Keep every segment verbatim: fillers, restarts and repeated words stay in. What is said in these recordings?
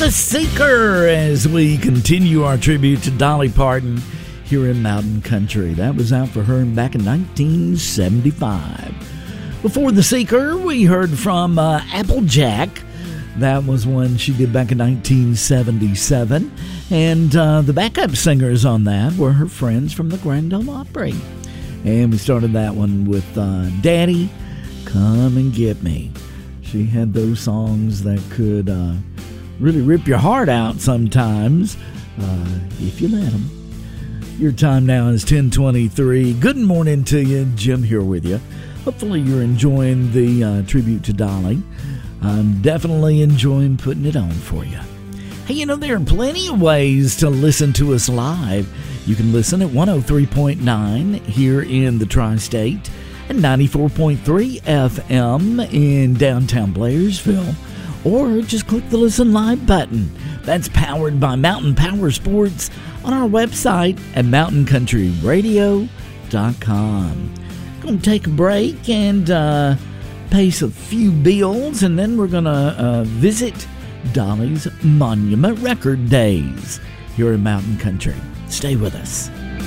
The Seeker as we continue our tribute to Dolly Parton here in Mountain Country. That was out for her back in nineteen seventy-five. Before The Seeker, we heard from uh, Applejack. That was one she did back in nineteen seventy-seven. And uh, the backup singers on that were her friends from the Grand Ole Opry. And we started that one with uh, Daddy, Come and Get Me. She had those songs that could uh, really rip your heart out sometimes, uh, if you let them. Your time now is ten twenty-three. Good morning to you. Jim here with you. Hopefully you're enjoying the uh, tribute to Dolly. I'm definitely enjoying putting it on for you. Hey, you know, there are plenty of ways to listen to us live. You can listen at one oh three point nine here in the Tri-State and ninety-four point three F M in downtown Blairsville. Or just click the Listen Live button. That's powered by Mountain Power Sports on our website at mountain country radio dot com. Going to take a break and uh, pay a few bills, and then we're going to uh, visit Dolly's Monument Record Days here in Mountain Country. Stay with us.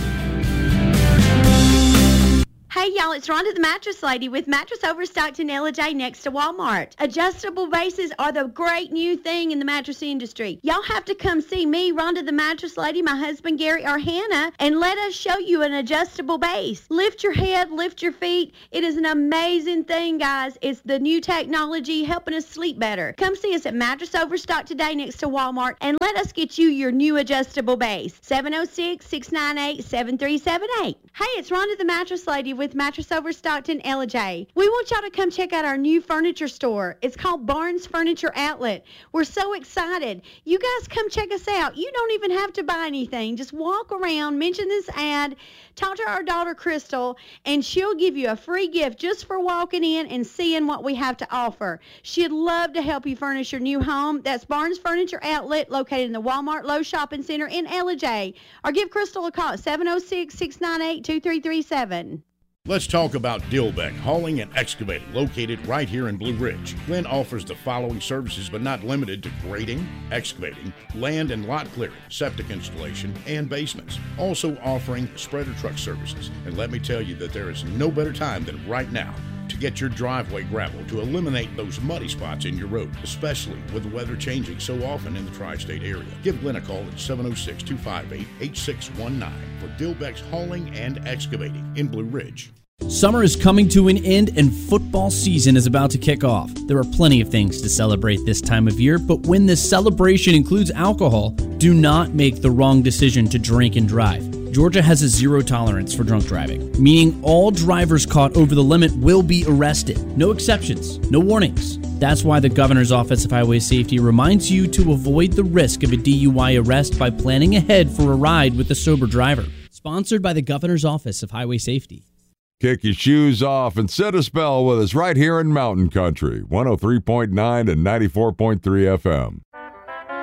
Hey y'all, it's Rhonda the Mattress Lady with Mattress Overstocked in L J next to Walmart. Adjustable bases are the great new thing in the mattress industry. Y'all have to come see me, Rhonda the Mattress Lady, my husband Gary, or Hannah, and let us show you an adjustable base. Lift your head, lift your feet. It is an amazing thing, guys. It's the new technology helping us sleep better. Come see us at Mattress Overstock today next to Walmart and let us get you your new adjustable base. seven oh six, six nine eight, seven three seven eight. Hey, it's Rhonda the Mattress Lady with Mattress Overstocked in L J. We want y'all to come check out our new furniture store. It's called Barnes Furniture Outlet. We're so excited. You guys come check us out. You don't even have to buy anything. Just walk around, mention this ad, talk to our daughter Crystal, and she'll give you a free gift just for walking in and seeing what we have to offer. She'd love to help you furnish your new home. That's Barnes Furniture Outlet located in the Walmart Lowe's Shopping Center in L J. Or give Crystal a call at seven oh six, six nine eight, two three three seven. Let's talk about Dilbeck Hauling and Excavating, located right here in Blue Ridge. Glenn offers the following services, but not limited to grading, excavating, land and lot clearing, septic installation, and basements. Also offering spreader truck services. And let me tell you that there is no better time than right now to get your driveway gravel to eliminate those muddy spots in your road, especially with the weather changing so often in the tri-state area. Give Glenn a call at seven oh six, two five eight, eight six one nine for Dilbeck's Hauling and Excavating in Blue Ridge. Summer is coming to an end and football season is about to kick off. There are plenty of things to celebrate this time of year, but when this celebration includes alcohol, do not make the wrong decision to drink and drive. Georgia has a zero tolerance for drunk driving, meaning all drivers caught over the limit will be arrested. No exceptions, no warnings. That's why the Governor's Office of Highway Safety reminds you to avoid the risk of a D U I arrest by planning ahead for a ride with a sober driver. Sponsored by the Governor's Office of Highway Safety. Kick your shoes off and set a spell with us right here in Mountain Country, one oh three point nine and ninety-four point three F M.